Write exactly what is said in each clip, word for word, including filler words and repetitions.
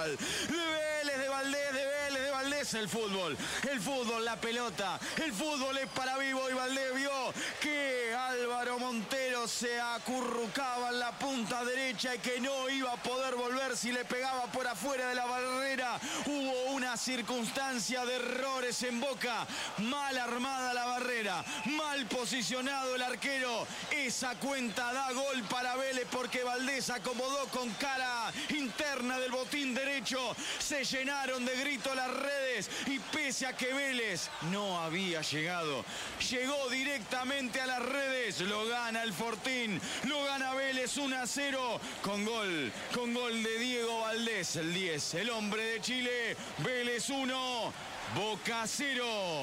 fútbol. De Vélez, de Valdés, de Vélez, de Valdés el fútbol. El fútbol, la pelota. El fútbol es para Vivo y Valdés vio que Álvaro Montero se acurrucaba en la punta derecha y que no iba a poder volver si le pegaba por afuera de la barrera. Hubo una circunstancia de errores en Boca. Mal armada la barrera, mal posicionado el arquero. Esa cuenta da gol para Vélez porque Valdés acomodó con cara interna del botín derecho. Se llenaron de grito las redes y pese a que Vélez no había llegado, llegó directamente a las redes. Lo gana el Fortín, lo gana Vélez uno a cero con gol, con gol de Diego Valdés, el diez, el hombre de Chile. Vélez uno, Boca cero.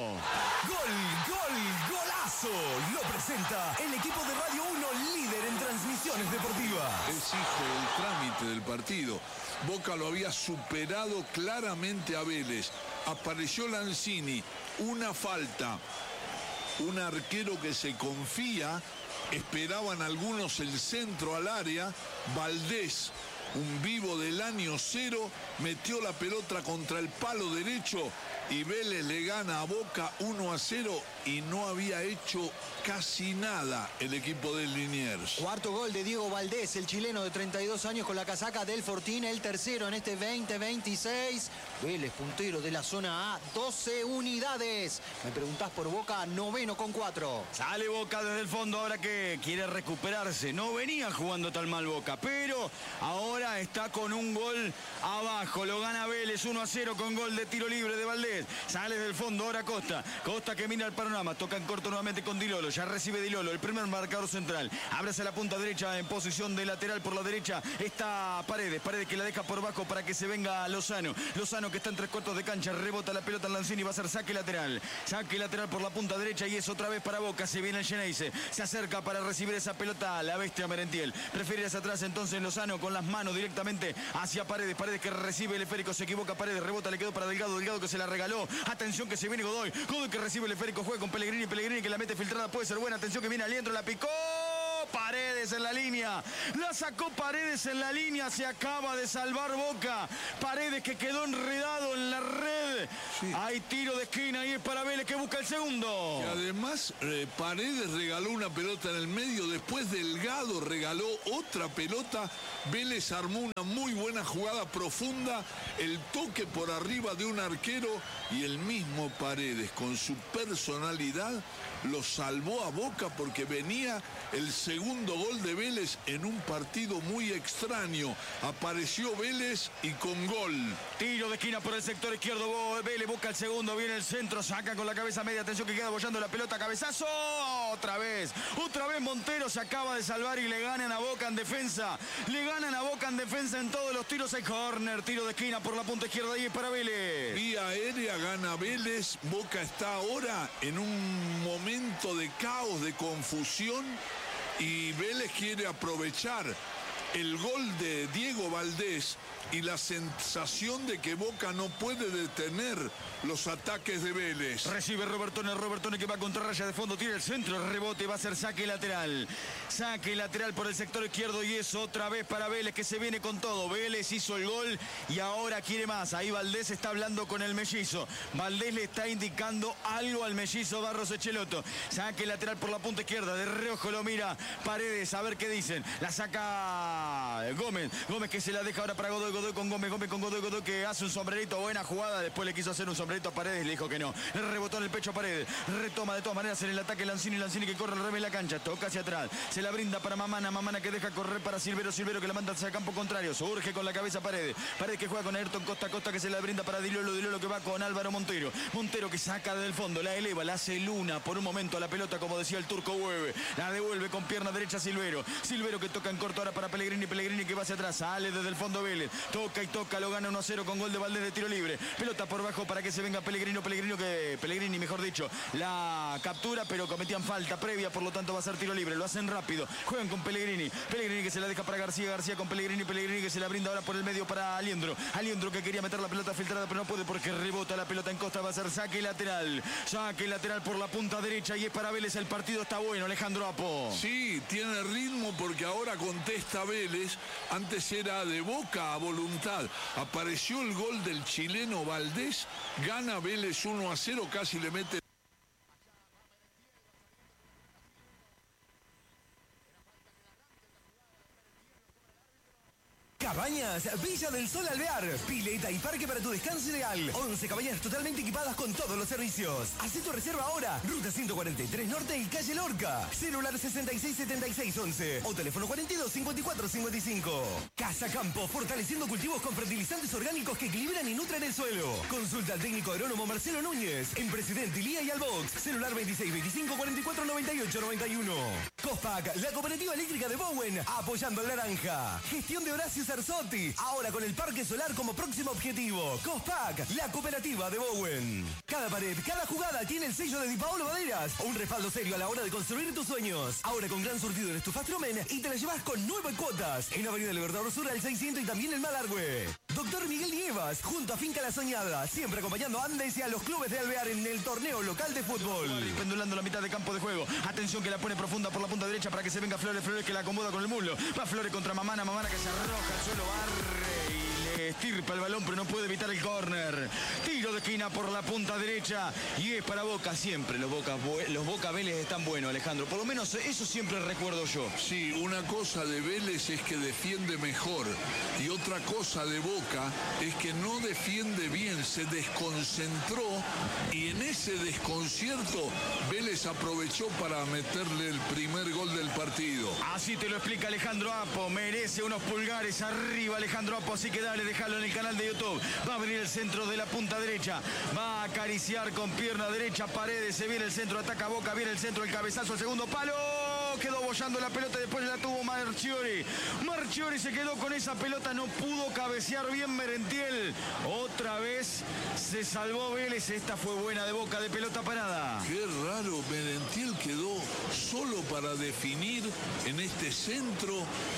Gol, gol, golazo. Lo presenta el equipo de Radio uno, líder en transmisiones deportivas. Es hijo del trámite del partido. Boca lo había superado claramente a Vélez. Apareció Lanzini, una falta. Un arquero que se confía. Esperaban algunos el centro al área. Valdés, un vivo del año cero, metió la pelota contra el palo derecho y Vélez le gana a Boca uno a cero y no había hecho casi nada el equipo de Liniers. Cuarto gol de Diego Valdés, el chileno de treinta y dos años con la casaca del Fortín, el tercero en este veinte veintiséis. Vélez puntero de la zona A, doce unidades. Me preguntás por Boca, noveno con cuatro. Sale Boca desde el fondo ahora que quiere recuperarse. No venía jugando tan mal Boca, pero ahora está con un gol abajo. Lo gana Vélez uno a cero con gol de tiro libre de Valdés. Sale del fondo ahora Costa. Costa que mira el panorama. Toca en corto nuevamente con Di Lolo. Ya recibe Di Lolo, el primer marcador central. Abraza la punta derecha en posición de lateral por la derecha. Está Paredes. Paredes que la deja por bajo para que se venga Lozano. Lozano que está en tres cuartos de cancha. Rebota la pelota en Lanzini. Va a ser saque lateral. Saque lateral por la punta derecha y es otra vez para Boca. Se viene el Geneise. Se acerca para recibir esa pelota la bestia Merentiel. Prefiere hacia atrás entonces Lozano con las manos directamente hacia Paredes. Paredes que recibe el esférico. Se equivoca Paredes. Rebota. Le quedó para Delgado. Delgado que se la regaló. Atención que se viene Godoy. Godoy que recibe el esférico. Juega con Pellegrini. Pellegrini que la mete filtrada. Puede ser buena. Atención que viene Aliendro. La picó. Paredes en la línea. La sacó Paredes en la línea. Se acaba de salvar Boca. Paredes que quedó enredado en la red. Sí. Hay tiro de esquina y es para Vélez que busca el segundo. Y además eh, Paredes regaló una pelota en el medio. Después Delgado regaló otra pelota. Vélez armó una muy buena jugada profunda. El toque por arriba de un arquero. Y el mismo Paredes con su personalidad lo salvó a Boca porque venía el segundo gol de Vélez en un partido muy extraño. Apareció Vélez y con gol. Tiro de esquina por el sector izquierdo. Vélez busca el segundo. Viene el centro. Saca con la cabeza media. Atención que queda bollando la pelota. Cabezazo. Otra vez. Otra vez Montero se acaba de salvar y le ganan a Boca en defensa. Le ganan a Boca en defensa en todos los tiros. Hay córner. Tiro de esquina por la punta izquierda y es para Vélez. Vía aérea gana Vélez. Boca está ahora en un momento de caos, de confusión y Vélez quiere aprovechar el gol de Diego Valdés y la sensación de que Boca no puede detener los ataques de Vélez. Recibe Robertone, Robertone que va contra raya de fondo, tira el centro, el rebote, va a ser saque lateral. Saque lateral por el sector izquierdo y es otra vez para Vélez que se viene con todo. Vélez hizo el gol y ahora quiere más. Ahí Valdés está hablando con el mellizo. Valdés le está indicando algo al mellizo Barros Echeloto. Saque lateral por la punta izquierda, de reojo lo mira Paredes, a ver qué dicen. La saca Gómez, Gómez que se la deja ahora para Godoy, Godoy con Gómez, Gómez con Godoy, Godoy que hace un sombrerito, buena jugada, después le quiso hacer un sombrerito a Paredes, le dijo que no, le rebotó en el pecho a Paredes, retoma de todas maneras en el ataque Lanzini, Lanzini que corre al revés de la cancha, toca hacia atrás, se la brinda para Mamana, Mamana que deja correr para Silvero, Silvero que la manda hacia el campo contrario, surge con la cabeza Paredes, Paredes que juega con Ayrton Costa, Costa que se la brinda para Di Lolo, Di Lolo que va con Álvaro Montero, Montero que saca desde el fondo, la eleva, la hace luna por un momento a la pelota como decía el turco Hueve, la devuelve con pierna derecha Silvero, Silvero que toca en corto ahora para Pellegrini, Pellegrini que va hacia atrás, sale desde el fondo Vélez, toca y toca, lo gana uno a cero con gol de Valdés de tiro libre, pelota por bajo para que se venga Pellegrino, Pellegrino que, Pellegrini mejor dicho, la captura pero cometían falta previa, por lo tanto va a ser tiro libre, lo hacen rápido, juegan con Pellegrini, Pellegrini que se la deja para García, García con Pellegrini, Pellegrini que se la brinda ahora por el medio para Aliendro, Aliendro que quería meter la pelota filtrada pero no puede porque rebota la pelota en Costa, va a ser saque lateral, saque lateral por la punta derecha y es para Vélez, el partido está bueno, Alejandro Apo. Sí, tiene ritmo porque ahora contesta Vélez. Vélez, antes era de Boca a voluntad. Apareció el gol del chileno Valdés, gana Vélez uno a cero, casi le mete. Cabañas Villa del Sol Alvear, pileta y parque para tu descanso ideal. once cabañas totalmente equipadas con todos los servicios. Haz tu reserva ahora. Ruta ciento cuarenta y tres Norte y calle Lorca. Celular sesenta y seis setenta y seis once o teléfono cuarenta y dos cincuenta y cuatro cincuenta y cinco. Casa Campo, fortaleciendo cultivos con fertilizantes orgánicos que equilibran y nutren el suelo. Consulta al técnico agrónomo Marcelo Núñez en Presidente Ilía y Albox. Celular veintiséis veinticinco cuarenta y cuatro noventa y ocho noventa y uno. Cospac, la cooperativa eléctrica de Bowen, apoyando al naranja. Gestión de Horacio Sarzotti, ahora con el parque solar como próximo objetivo. Cospac, la cooperativa de Bowen. Cada pared, cada jugada tiene el sello de Di Paolo Maderas, un respaldo serio a la hora de construir tus sueños. Ahora con gran surtido en estufas Trumen y te la llevas con nueve cuotas en Avenida Libertador Sur al seiscientos y también en Malargüe. Doctor Miguel Nievas, junto a Finca La Soñada, siempre acompañando a Andes y a los clubes de Alvear en el torneo local de fútbol. Pendulando la mitad de campo de juego. Atención que la pone profunda por la punta derecha para que se venga Flores. Flores que la acomoda con el muslo. Va Flores contra Mamana. Mamana que se arroja al suelo, barre y le estirpa el balón, pero no puede evitar el córner. Tiro de esquina por la punta derecha y es para Boca siempre. Los Boca, los Boca Vélez están buenos, Alejandro. Por lo menos eso siempre recuerdo yo. Sí, una cosa de Vélez es que defiende mejor y otra cosa de Boca es que no defiende bien, se desconcentró y en ese desconcierto Vélez aprovechó para meterle el primer gol del partido. Así te lo explica Alejandro Apo, merece unos pulgares arriba Alejandro Apo, así que dale, déjalo en el canal de YouTube. Va a venir el centro de la punta derecha, va a acariciar con pierna derecha Paredes, se viene el centro, ataca Boca, viene el centro, el cabezazo, el segundo palo. Quedó bollando la pelota, después la tuvo Marchiori. Marchiori se quedó con esa pelota, no pudo cabecear bien Merentiel. Otra vez se salvó Vélez, esta fue buena de Boca, de pelota parada. Qué raro, Merentiel quedó solo para definir en este centro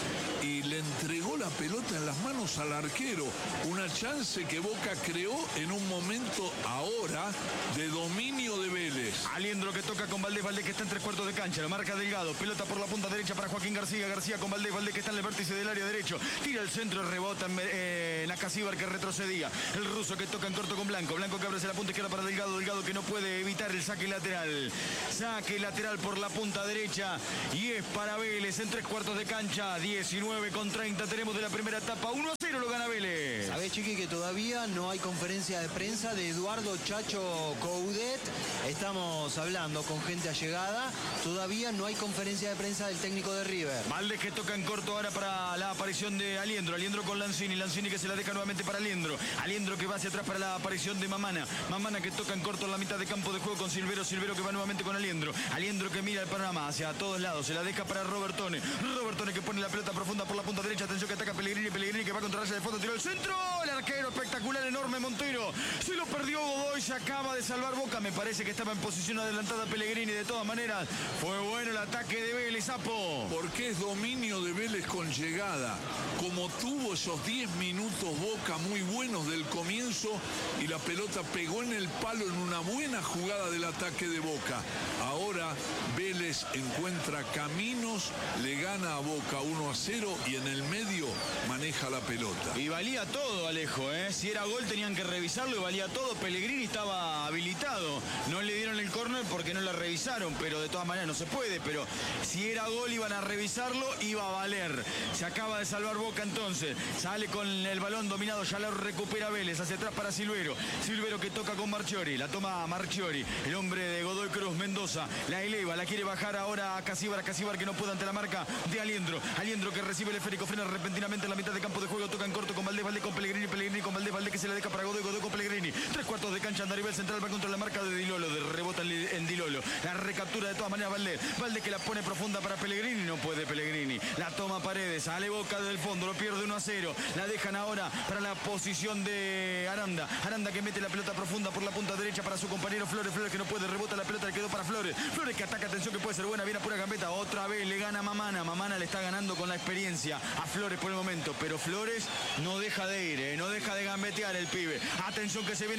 y le entregó la pelota en las manos al arquero. Una chance que Boca creó en un momento ahora de dominio de Vélez. Aliendro que toca con Valdés, Valdés que está en tres cuartos de cancha, lo marca Delgado, pelota por la punta derecha para Joaquín García, García con Valdés, Valdés que está en el vértice del área derecho, tira el centro, rebota en eh, Nakasíbar que retrocedía, el ruso que toca en corto con Blanco, Blanco que abre la punta izquierda para Delgado, Delgado que no puede evitar el saque lateral, saque lateral por la punta derecha y es para Vélez en tres cuartos de cancha, diecinueve con treinta tenemos de la primera etapa, uno a cero lo gana Vélez. Sabés, Chiqui, que todavía no hay conferencia de prensa de Eduardo Chacho Coudet. Estamos hablando con gente allegada. Todavía no hay conferencia de prensa del técnico de River. Valdés que toca en corto ahora para la aparición de Aliendro. Aliendro con Lanzini. Lanzini que se la deja nuevamente para Aliendro. Aliendro que va hacia atrás para la aparición de Mamana. Mamana que toca en corto en la mitad de campo de juego con Silvero. Silvero que va nuevamente con Aliendro. Aliendro que mira el panorama hacia todos lados. Se la deja para Robertone. Robertone que pone la pelota profunda por la punta derecha. Atención que ataca Pellegrini. Pellegrini que va contra raya de fondo. Tiró el centro. El arquero espectacular, enorme Montero. Se lo perdió Godoy. Se acaba de salvar Boca. Me parece que estaba en posición adelantada Pellegrini. De todas maneras, fue bueno el ataque de Vélez, Apo. Porque es dominio de Vélez con llegada. Como tuvo esos diez minutos Boca muy buenos del comienzo y la pelota pegó en el palo en una buena jugada del ataque de Boca. Ahora Vélez encuentra caminos, le gana a Boca uno a cero y en el medio maneja la pelota. Y valía todo, Alejo, ¿eh? Si era gol tenían que revisarlo y valía todo. Pellegrini estaba habilitado. No le dieron el córner porque no la revisaron, pero de todas maneras no se puede. Pero si era gol iban a revisarlo, iba a valer. Se acaba de salvar Boca entonces. Sale con el balón dominado, ya lo recupera Vélez. Hacia atrás para Silvero. Silvero que toca con Marchiori. La toma Marchiori, el hombre de Godoy Cruz Mendoza. La eleva, la quiere bajar ahora a Casíbar. A Casíbar que no puede ante la marca de Aliendro. Aliendro que recibe el esférico, frena repentinamente en la mitad de campo de juego. Toca en corto con Valdés, Valdés con Pellegrini. Pellegrini con Valdés, Valdés que se le deja para Godoy. Godoy con Pellegrini. Tres cuartos de cancha, anda a nivel central, va contra la marca de Dilolo. De rebota en Dilolo. La recaptura de todas maneras Valdés. Valdés que la pone profunda para Pellegrini. No puede Pellegrini. La toma Paredes. Sale Boca del fondo. Lo pierde uno a cero. La dejan ahora para la posición de Aranda. Aranda que mete la pelota profunda por la punta derecha para su compañero Flores. Flores que no puede. Rebota la pelota. Le quedó para Flores. Flores que ataca. Atención que puede ser buena. Viene a pura gambeta. Otra vez le gana Mamana. Mamana le está ganando con la experiencia a Flores por el momento. Pero Flores no deja de ir. ¿eh? No deja de gambetear el pibe. Atención que se viene Vélez.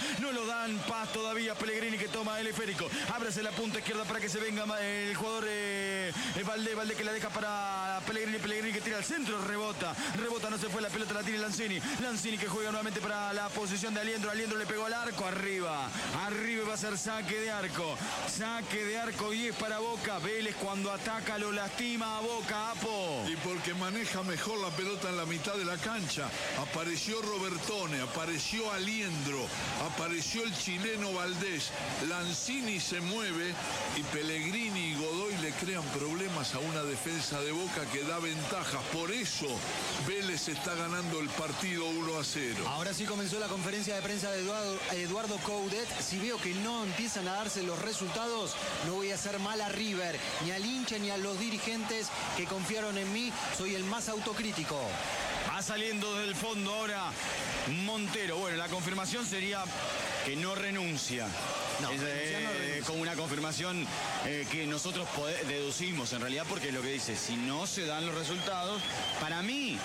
No lo dan paz todavía. Pellegrini que toma el esférico. Ábrase la punta izquierda para que se venga el jugador eh, Valdés. Valdés que la deja para Pellegrini. Pellegrini que tira al centro. Rebota. Rebota. No se fue la pelota. La tiene Lanzini. Lanzini que juega nuevamente para la posición de Aliendro. Aliendro le pegó al arco. Arriba. Arriba va a ser saque de arco. Saque de arco y es para Boca. Vélez cuando ataca lo lastima a Boca. Apo. Y porque maneja mejor la pelota en la mitad de la cancha. Apareció Robertone. Apareció Aliendro. Apareció el chileno Valdés. Lanzini se mueve y Pellegrini y Godoy le crean problemas a una defensa de Boca que da ventajas. Por eso Vélez está ganando el partido uno a cero. Ahora sí comenzó la conferencia de prensa de Eduardo, Eduardo Coudet. Si veo que no empiezan a darse los resultados, no voy a hacer mal a River, ni al hincha, ni a los dirigentes que confiaron en mí. Soy el más autocrítico. Va saliendo del fondo ahora Montero. Bueno, la confirmación sería que no renuncia. No, es, eh, no renuncia. Con una confirmación eh, que nosotros deducimos en realidad, porque es lo que dice, si no se dan los resultados, para mí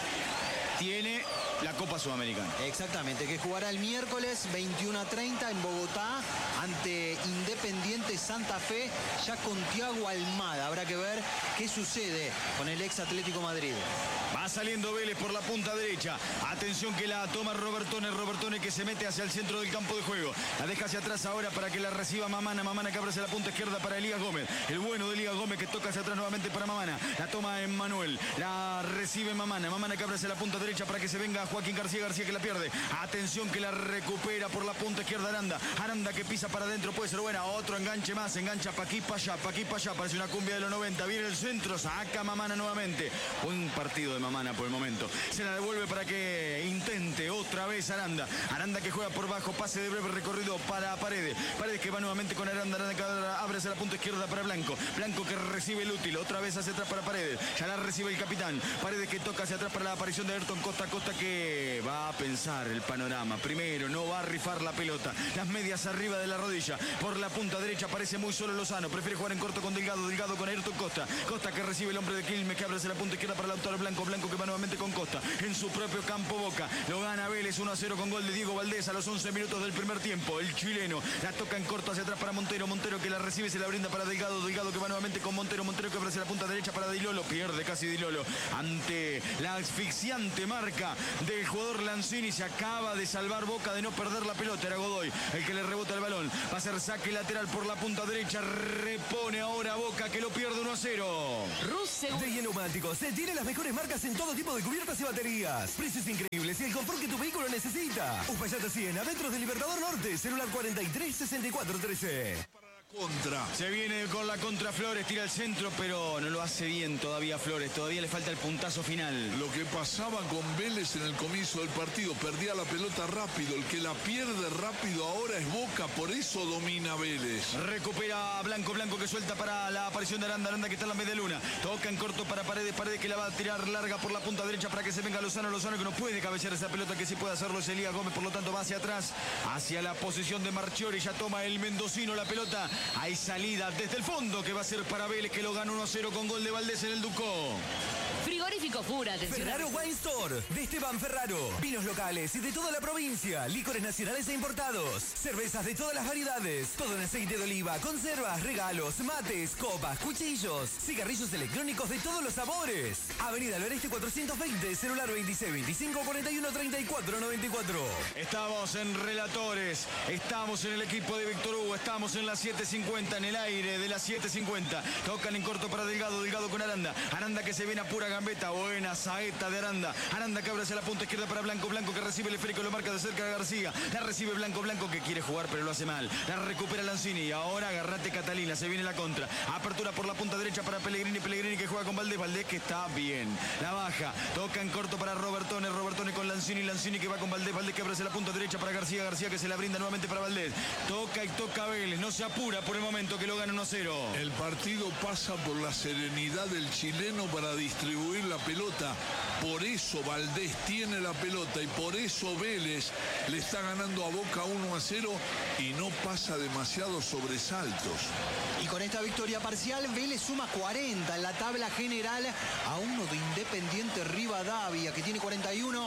tiene la Copa Sudamericana. Exactamente, que jugará el miércoles veintiuno a treinta en Bogotá ante Independiente Santa Fe, ya con Thiago Almada. Habrá que ver qué sucede con el ex Atlético Madrid. Va saliendo Vélez por la punta derecha. Atención que la toma Robertone. Robertone que se mete hacia el centro del campo de juego. La deja hacia atrás ahora para que la reciba Mamana. Mamana que abre hacia la punta izquierda para Elías Gómez. El bueno de Elías Gómez que toca hacia atrás nuevamente para Mamana. La toma Emmanuel. La recibe Mamana. Mamana que abre hacia la punta derecha para que se venga Joaquín García. García que la pierde. Atención que la recupera por la punta izquierda Aranda. Aranda que pisa para adentro. Puede ser buena. Otro enganche más. Engancha pa' aquí, pa' allá. Pa' aquí, pa' allá. Parece una cumbia de los noventa. Viene el centro. Saca Mamana nuevamente. Un partido de Mamana por el momento. Se la devuelve para que intente otra vez Aranda. Aranda que juega por bajo. Pase de breve recorrido para Paredes. Paredes que va nuevamente con Aranda. Aranda que abre hacia la punta izquierda para Blanco. Blanco que recibe el útil. Otra vez hacia atrás para Paredes. Ya la recibe el capitán. Paredes que toca hacia atrás para la aparición de Ayrton Costa. Costa que va a pensar el panorama. Primero no va a rifar la pelota. Las medias arriba de la rodilla. Por la punta derecha aparece muy solo Lozano. Prefiere jugar en corto con Delgado. Delgado con Ayrton Costa. Costa que recibe el hombre de Quilmes que abre hacia la punta izquierda para Lautaro Blanco. Blanco que va nuevamente con Costa. En su propio campo Boca. Lo gana Vélez uno a cero con gol de Diego Valdés a los once minutos del primer tiempo. El chileno la toca en corto hacia atrás para Montero. Montero que la recibe, se la brinda para Delgado. Delgado que va nuevamente con Montero. Montero que abre hacia la punta derecha para Dilolo. Pierde casi Dilolo. Ante la asfixiante marca del jugador Lanzini. Se acaba de salvar Boca de no perder la pelota. Era Godoy el que le rebota el balón. Va a ser saque lateral por la punta derecha. Repone ahora Boca que lo pierde uno a cero. De Neumáticos se tiene las mejores marcas en todo tipo de cubiertas y baterías. Precios increíbles y el confort que tu vehículo necesita. Uspallata cien, a metros del Libertador Norte. Celular cuarenta y tres sesenta y cuatro trece. Contra. Se viene con la contra Flores, tira el centro, pero no lo hace bien todavía Flores. Todavía le falta el puntazo final. Lo que pasaba con Vélez en el comienzo del partido, perdía la pelota rápido. El que la pierde rápido ahora es Boca, por eso domina Vélez. Recupera Blanco, Blanco que suelta para la aparición de Aranda, Aranda que está en la media luna. Toca en corto para Paredes, Paredes que la va a tirar larga por la punta derecha para que se venga Lozano, Lozano que no puede cabecear esa pelota, que sí puede hacerlo es Elías Gómez, por lo tanto va hacia atrás, hacia la posición de Marchiori. Ya toma el mendocino la pelota. Hay salida desde el fondo que va a ser para Vélez, que lo gana uno a cero con gol de Valdés en el Ducó. Frigorífico Fura, atención. Ferraro Wine Store, de Esteban Ferraro. Vinos locales y de toda la provincia. Licores nacionales e importados. Cervezas de todas las variedades. Todo en aceite de oliva, conservas, regalos, mates, copas, cuchillos. Cigarrillos electrónicos de todos los sabores. Avenida del Oeste cuatrocientos veinte, celular veintiséis veinticinco cuarenta y uno treinta y cuatro noventa y cuatro. Estamos en Relatores, estamos en el equipo de Víctor Hugo, estamos en la siete cincuenta, en el aire de la siete cincuenta. Tocan en corto para Delgado, Delgado con Aranda. Aranda que se viene a pura gambeta, buena saeta de Aranda. Aranda que abre hacia la punta izquierda para Blanco, Blanco que recibe el esférico, lo marca de cerca a García. La recibe Blanco, Blanco que quiere jugar pero lo hace mal. La recupera Lanzini y ahora agarrate Catalina, se viene la contra. Apertura por la punta derecha para Pellegrini, Pellegrini que juega con Valdés, Valdés que está bien. La baja, toca en corto para Robertone, Robertone con Lanzini, Lanzini que va con Valdés, Valdés que abre hacia la punta derecha para García, García que se la brinda nuevamente para Valdés. Toca y toca Vélez, no se apura por el momento que lo gana uno a cero. El partido pasa por la serenidad del chileno para distribuir la pelota. Por eso Valdés tiene la pelota y por eso Vélez le está ganando a Boca uno a cero y no pasa demasiados sobresaltos. Y con esta victoria parcial, Vélez suma cuarenta en la tabla general a uno de Independiente Rivadavia, que tiene cuarenta y uno.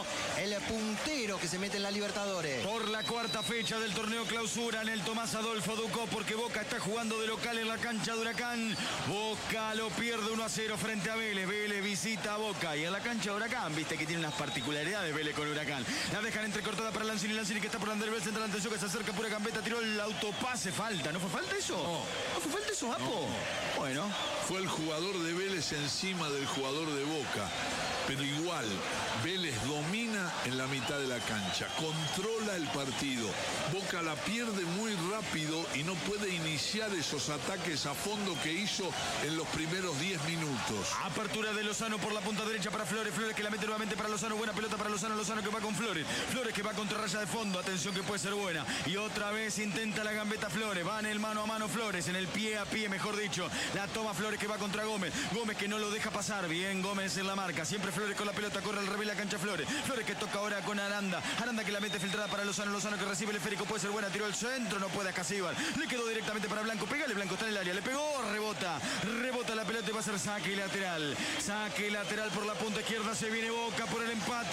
el puntero que se mete en la Libertadores. Por la cuarta fecha del torneo clausura en el Tomás Adolfo Ducó, porque Boca está jugando de local en la cancha de Huracán. Boca lo pierde uno a cero frente a Vélez. Vélez visita a Boca y en la cancha de Huracán, viste que tiene unas particularidades Vélez con Huracán. La dejan entrecortada para Lanzini, Lanzini que está por Ander Bell, central atención que se acerca pura gambeta, tiró el autopase, falta. ¿No fue falta eso? No. ¿No fue falta eso, Apo? No. Bueno. Fue el jugador de Vélez encima del jugador de Boca. Pero igual, Vélez domina en la mitad de la cancha, controla el partido. Boca la pierde muy rápido y no puede iniciar esos ataques a fondo que hizo en los primeros diez minutos. Apertura de Lozano por la punta derecha para Flores. Flores que la mete nuevamente para Lozano. Buena pelota para Lozano. Lozano que va con Flores. Flores que va contra raya de fondo. Atención que puede ser buena. Y otra vez intenta la gambeta Flores. Va en el mano a mano Flores. En el pie a pie, mejor dicho. La toma Flores que va contra Gómez. Gómez que no lo deja pasar. Bien Gómez en la marca. Siempre Flores con la pelota. Corre al revés la cancha Flores. Flores que toca ahora con Aranda. Aranda que la mete filtrada para Lozano. Lozano que recibe el esférico. Puede ser buena. Tiró el centro. No puede a Casíbal. Le quedó directamente para Blanco. Pégale Blanco. Está en el área. Le pegó. Rebota. Rebota la pelota y va a ser saque lateral. Saque lateral por la punta izquierda. Se viene Boca por el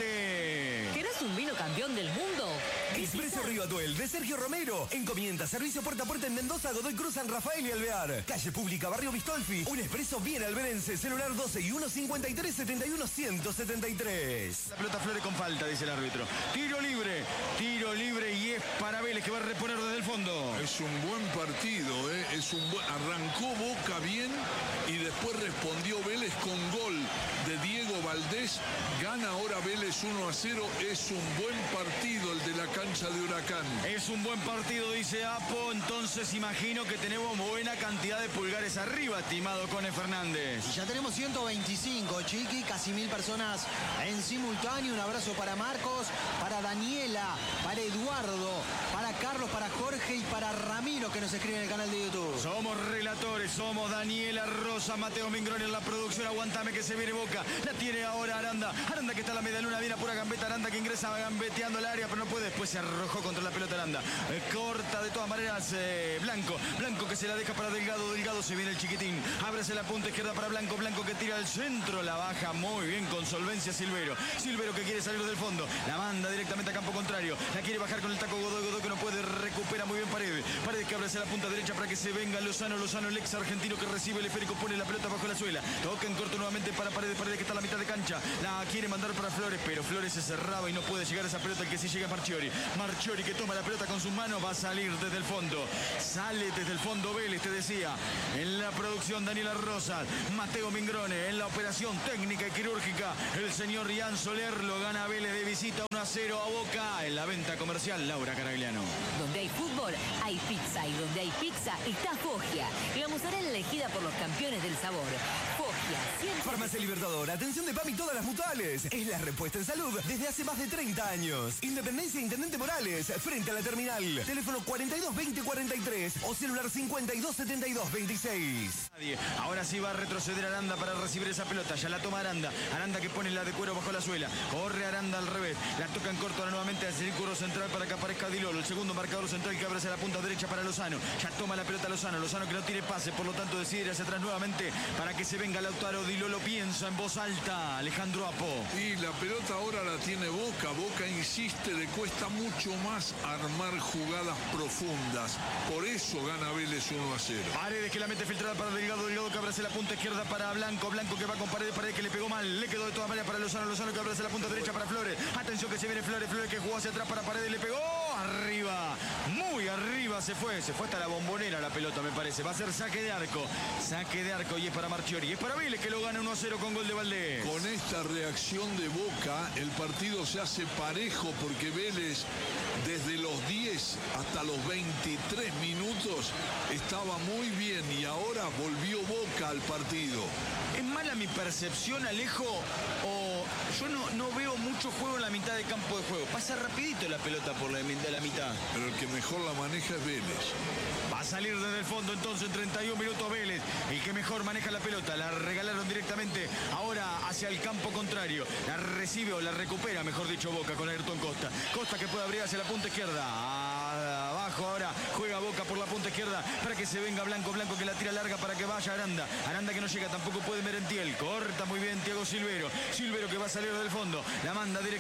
empate. ¿Querés un vino campeón del mundo? Expreso Río Atuel de Sergio Romero. Encomienda servicio puerta a puerta en Mendoza, Godoy Cruz, San Rafael y Alvear. Calle Pública, Barrio Bistolfi. Un expreso bien alberense. Celular doce y uno cincuenta y tres setenta y uno ciento setenta y tres. La pelota Flores con falta, dice el árbitro. Tiro libre. Tiro libre y es para Vélez que va a reponer desde el fondo. Es un buen partido, ¿eh? Es un buen... Arrancó Boca bien y después respondió Vélez con gol de Diego Valdés. Gana ahora Vélez uno a cero. Es un buen partido el de la cancha de Huracán. Es un buen partido, dice Apo. Entonces imagino que tenemos buena cantidad de pulgares arriba, estimado Cone Fernández. Y ya tenemos ciento veinticinco, Chiqui, casi mil personas en simultáneo. Un abrazo para Marcos, para Daniela, para Eduardo, para Carlos, para Jorge y para Ramiro que nos escribe en el canal de YouTube. Somos relatores, somos Daniela Rosa, Mateo Mingrón en la producción. Aguantame que se viene Boca. La tiene ahora Aranda. Aranda que está en la media luna, viene a pura gambeta. Aranda que ingresa gambeteando el área, pero no puede. Después se arrojó contra la pelota Aranda. Eh, corta de todas maneras eh, Blanco. Blanco que se la deja para Delgado. Delgado se viene el chiquitín. Ábrese la punta izquierda para Blanco. Blanco que tira al centro. La baja muy bien con solvencia Silvero. Silvero que quiere salir del fondo. La manda directamente a campo contrario. La quiere bajar con el taco Godoy. Godoy que no puede. Recupera muy bien Paredes. Paredes que abre la punta derecha para que se venga Lozano. Lozano el ex argentino que recibe el esférico. Pone la pelota bajo la suela. Toca en corto nuevamente para Paredes. Paredes que está a la mitad de cancha. La quiere mandar para Flores. Pero Flores se cerraba y no puede llegar a esa pelota. El que sí llega Marchiori. Marchiori que toma la pelota con sus manos. Va a salir desde el fondo. Sale desde el fondo Vélez, te decía. En la producción Daniela Rosas. Mateo Mingrone. En la operación técnica y quirúrgica. El señor Ian Soler lo gana Vélez de visita uno a cero a Boca. En la venta comercial Laura Caragliano. Donde hay fútbol, hay pizza. Y donde hay pizza, está Foggia. La mozzarella elegida por los campeones del sabor. Foggia, siempre... Farmacia Libertador, atención de P A M y todas las mutuales. Es la respuesta en salud desde hace más de treinta años. Independencia Intendente Morales, frente a la terminal. Teléfono cuarenta y dos veinte cuarenta y tres o celular cincuenta y dos setenta y dos veintiséis. Ahora sí va a retroceder Aranda para recibir esa pelota. Ya la toma Aranda. Aranda que pone la de cuero bajo la suela. Corre Aranda al revés. La toca en corto ahora nuevamente al círculo central para que aparezca Dilolo. El segundo marcador central que abre hacia la punta derecha para Lozano. Ya toma la pelota Lozano. Lozano que no tiene pase. Por lo tanto decide ir hacia atrás nuevamente para que se venga Lautaro. Dilolo piensa en voz alta. Alejandro Apo. Y la pelota ahora la tiene Boca. Boca insiste, le cuesta mucho más armar jugadas profundas. Por eso gana Vélez uno a cero. Paredes que la mete filtrada para Delgado. Delgado que abre hacia la punta izquierda para Blanco. Blanco que va con Paredes. Paredes que le pegó mal. Le quedó de todas maneras para Lozano. Lozano que abre hacia la punta derecha para Flores. Atención que se viene Flores. Flores que jugó hacia atrás para Paredes. Le pegó arriba. Muy arriba se fue. Se fue hasta la bombonera la pelota, me parece. Va a ser saque de arco. Saque de arco y es para Marchiori. Es para Vélez que lo gana uno a cero con gol de Valdés. Con esta reacción de Boca, el partido se hace parejo porque Vélez desde los diez hasta los veintitrés minutos estaba muy bien y ahora volvió Boca al partido. ¿Es mala mi percepción, Alejo? ¿O yo no, no veo mucho juego en la mitad de campo de juego? Pasa rapidito la pelota por la, la mitad. Pero el que mejor la maneja es Vélez. Va a salir desde el fondo entonces en treinta y un minutos Vélez. El que mejor maneja la pelota. La regalaron directamente ahora hacia el campo contrario. La recibe o la recupera, mejor dicho, Boca con Ayrton Costa. Costa que puede abrir hacia la punta izquierda. Abajo ahora juega Boca por la punta izquierda para que se venga Blanco. Blanco que la tira larga para que vaya Aranda. Aranda que no llega, tampoco puede Merentiel. Corta muy bien Thiago Silvero. Silvero que va a salir del fondo. La manda directamente a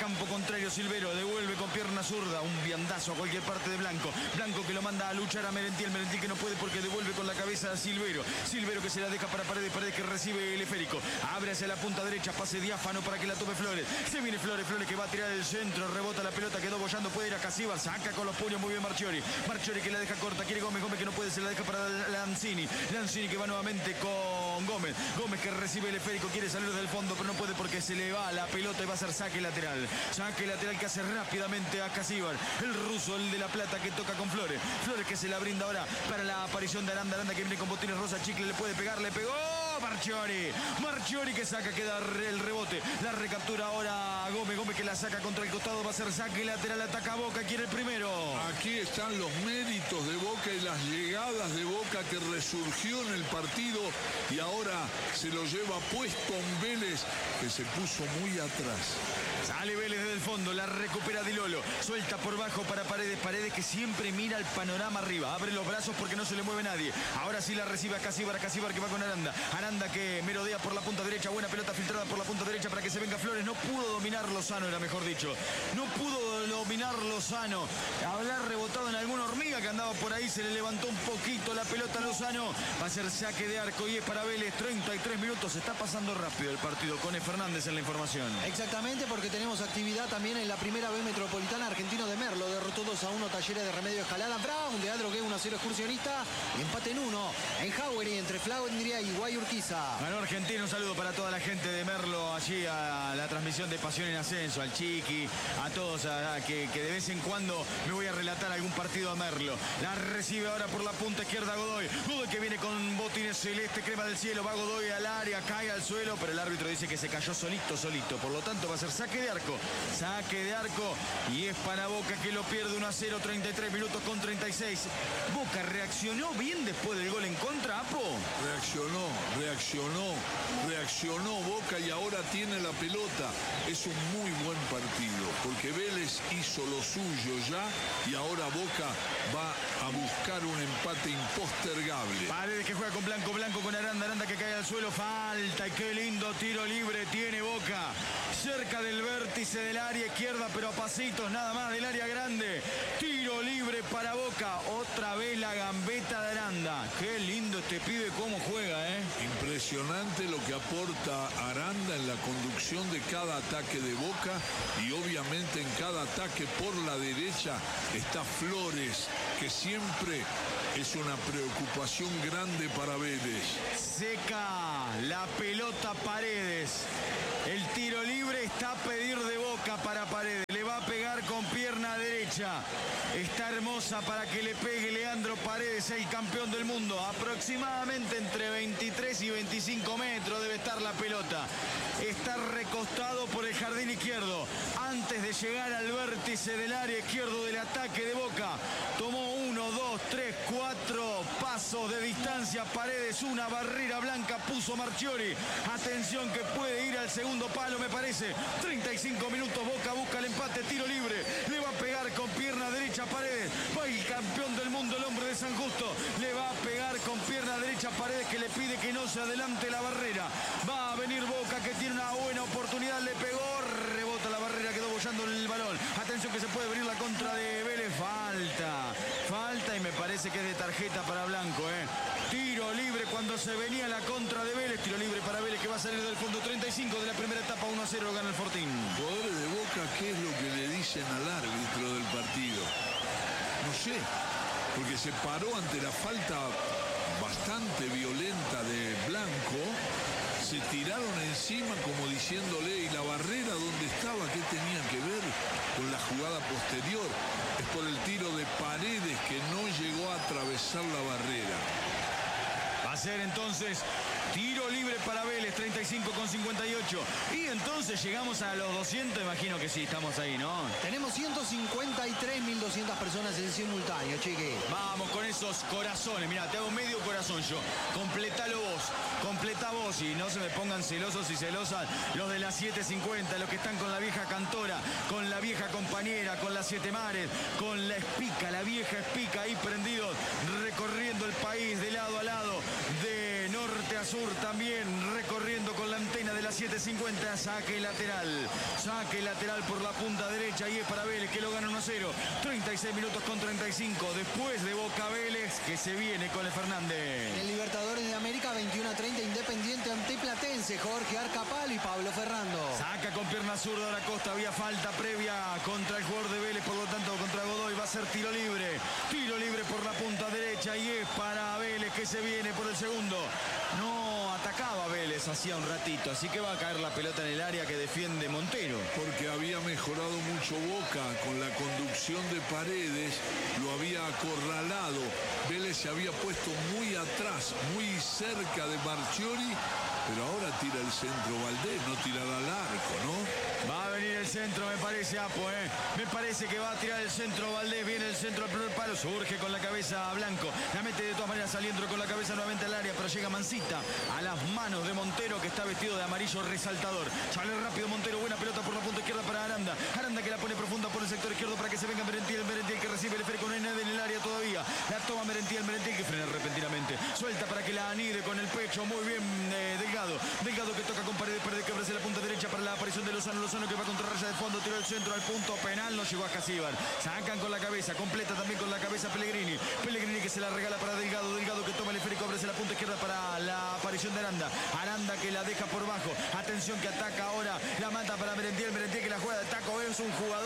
campo contrario. Silvero devuelve con pierna zurda. Un viandazo a cualquier parte de Blanco. Blanco que lo manda a luchar a Merentiel. Merentiel que no puede porque devuelve con la cabeza a Silvero. Silvero que se la deja para Paredes. Paredes que recibe el esférico. Abre hacia la punta derecha. Pase diáfano para que la tome Flores. Se viene Flores. Flores que va a tirar el centro. Rebota la pelota. Quedó bollando. Puede ir a Casíbar. Saca con los puños muy bien Marchiori. Marchiori que la deja corta. Quiere Gómez. Gómez que no puede. Se la deja para Lanzini. Lanzini que va nuevamente con Gómez. Gómez que recibe el esférico. Quiere salir del fondo pero no puede porque se le va la pelota y va a ser saque lateral. Saque lateral que hace rápidamente a Casíbar. El ruso, el de La Plata que toca con Flores. Flores que se la brinda ahora para la aparición de Aranda. Aranda que viene con botines rosa. Chicle le puede pegar. Le pegó Marchiori. Marchiori que saca. Queda el rebote. La recaptura ahora Gómez. Gómez que la saca contra el costado. Va a ser saque lateral. Ataca Boca. Quiere el primero. Aquí están los méritos de Boca y las llegadas de Boca que resurgió en el partido y ahora se lo lleva puesto en Vélez que se puso muy atrás. Sale Vélez desde el fondo, la recupera Di Lolo, suelta por bajo para Paredes, Paredes que siempre mira el panorama arriba, abre los brazos porque no se le mueve nadie. Ahora sí la recibe a Casíbar, a Casíbar que va con Aranda, Aranda que merodea por la punta derecha, buena pelota filtrada por la punta derecha para que se venga Flores, no pudo dominar Lozano, era mejor dicho, no pudo dominar Lozano, habrá rebotado en alguna hormiga que andaba por ahí, se le levantó un poquito la pelota a Lozano, va a ser saque de arco y es para Vélez, treinta y tres minutos, se está pasando rápido el partido, con Fernández en la información. Exactamente, porque tenemos actividad también en la primera B metropolitana. Argentino de Merlo derrotó dos a uno Talleres de Remedio Escalada. Brown de Adrogué uno a cero Excursionista. Y empate en uno en Jauregui entre Flandria y Guayurquiza. Ganó Argentina, un saludo para toda la gente de Merlo allí a la transmisión de Pasión en Ascenso, al Chiqui, a todos a, a, que, que de vez en cuando me voy a relatar algún partido a Merlo. La recibe ahora por la punta izquierda Godoy. Godoy que viene con botines celeste, crema del cielo. Va Godoy al área, cae al suelo, pero el árbitro dice que se cayó solito, solito. Por lo tanto va a ser saque de arco. Saque de arco y es para Boca que lo pierde uno a cero, treinta y tres minutos con treinta y seis. Boca reaccionó bien después del gol en contra, Apo. Reaccionó, reaccionó, reaccionó Boca y ahora tiene la pelota. Es un muy buen partido porque Vélez hizo lo suyo ya y ahora Boca va a buscar un empate impostergable. Paredes que juega con Blanco, Blanco con Aranda, Aranda que cae al suelo, falta y qué lindo tiro libre tiene Boca. Cerca del vértice del área izquierda, pero a pasitos nada más del área grande. Tiro libre para Boca. Otra vez la gambeta de Aranda. Qué lindo este pibe, cómo juega, ¿eh? Impresionante lo que aporta Aranda en la conducción de cada ataque de Boca y obviamente en cada ataque por la derecha está Flores, que siempre es una preocupación grande para Vélez. Seca la pelota Paredes. El tiro libre está a pedir de Boca para Paredes. Le va a pegar con pierna derecha. Está hermosa para que le pegue Leandro Paredes, el campeón del mundo. Aproximadamente entre veintitrés y veinticinco metros debe estar la pelota. Está recostado por el jardín izquierdo. Antes de llegar al vértice del área izquierdo del ataque de Boca. Tomó uno, dos, tres, cuatro pasos de distancia. Paredes, una barrera blanca puso Marchiori. Atención que puede ir al segundo palo, me parece. treinta y cinco minutos, Boca busca el empate, tiro libre. Le va a pegar con pierna derecha Paredes. Va el campeón del mundo, el hombre de San Justo. Le va a pegar con pierna derecha Paredes, que le pide que no se adelante la barrera. Va a venir Boca que tiene una buena oportunidad. Le pegó, rebota la barrera, quedó bollando el balón. Atención que se puede venir la contra de Vélez. Falta, falta y me parece que es de tarjeta para Blanco, ¿eh? Tiro libre cuando se venía la contra de Vélez. Tiro libre para Vélez que va a salir del fondo. treinta y cinco de la primera etapa, uno a cero gana el Fortín. Jugadores de Boca, ¿qué es lo que le dicen al árbitro del partido? No sé, porque se paró ante la falta bastante violenta de Blanco. Se tiraron encima como diciéndole, ¿y la barrera dónde estaba? ¿Qué tenía que ver con la jugada posterior? Es por el tiro de Paredes que no llegó a atravesar la barrera. Va a ser entonces tiro libre para Vélez, treinta y cinco con cincuenta y ocho. Y entonces llegamos a los doscientos, imagino que sí, estamos ahí, ¿no? Tenemos ciento cincuenta y tres mil doscientas personas en simultáneo, chiqui. Vamos con esos corazones. Mira, te hago medio corazón yo. Completalo vos, completa vos y no se me pongan celosos y celosas los de las siete cincuenta, los que están con la vieja cantora, con la vieja compañera, con las siete mares, con la espica, la vieja espica ahí prendidos, recorriendo el país de lado a lado, de norte a sur también, recorriendo con la antena de las siete veintisiete cincuenta, saque lateral. Saque lateral por la punta derecha y es para Vélez que lo gana uno a cero. treinta y seis minutos con treinta y cinco. Después de Boca Vélez que se viene con el Fernández. El Libertadores de América veintiuno a treinta, Independiente ante Platense. Jorge Arcapalo y Pablo Ferrando. Saca con pierna zurda la Costa. Había falta previa contra el jugador de Vélez. Por lo tanto, contra Godoy va a ser tiro libre. Tiro libre por la punta derecha y es para Vélez que se viene por el segundo. No atacaba Vélez hacía un ratito, así que va a caer la pelota en el área que defiende Montero. Porque había mejorado mucho Boca con la conducción de Paredes, lo había acorralado. Vélez se había puesto muy atrás, muy cerca de Marchiori, pero ahora tira el centro Valdés, no tirará al arco, ¿no? Va a venir el centro, me parece, Apo, ¿eh? Me parece que va a tirar el centro Valdés, viene el centro al primer palo, surge con la cabeza Blanco, la mete de todas maneras saliendo con la cabeza nuevamente al área, pero llega Mancita a las manos de Montero, que está vestido de amarillo resaltador. Sale rápido Montero, buena pelota por la punta izquierda para Aranda. Aranda que la pone profunda por el sector izquierdo para que se venga Merentiel. Merentiel que recibe el esférico, no hay nadie en el área todavía. La toma Merentiel, Merentiel que frena repentinamente. Suelta para que la anide con el pecho, muy bien eh, Delgado. Delgado que toca con Paredes, Paredes que abre la punta derecha para la aparición de Lozano. Lozano que va contra raya de fondo, tiró el centro al punto penal, no llegó a Casíbar. Sacan con la cabeza, completa también con la cabeza Pellegrini. Pellegrini que se la regala para Delgado. Delgado que toma el esférico, abre la punta izquierda para la aparición de Aranda. Aranda que la deja por bajo. Atención que ataca ahora. La mata para Merentiel. Merentiel que la juega de taco. Es un jugador